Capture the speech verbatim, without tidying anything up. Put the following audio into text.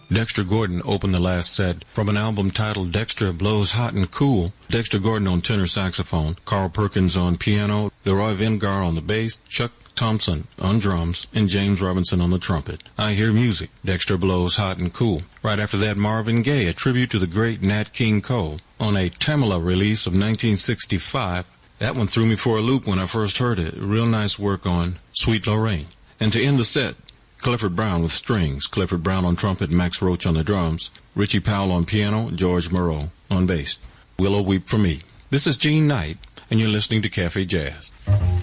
Dexter Gordon opened the last set from an album titled Dexter Blows Hot and Cool. Dexter Gordon on tenor saxophone, Carl Perkins on piano, Leroy Vengar on the bass, Chuck Thompson on drums, and James Robinson on the trumpet. I Hear Music, Dexter Blows Hot and Cool. Right after that, Marvin Gaye, a tribute to the great Nat King Cole, on a Tamala release of nineteen sixty-five. That one threw me for a loop when I first heard it. Real nice work on Sweet Lorraine. And to end the set, Clifford Brown with strings, Clifford Brown on trumpet, Max Roach on the drums, Richie Powell on piano, George Moreau on bass. Willow Weep for Me. This is Gene Knight, and you're listening to Cafe Jazz.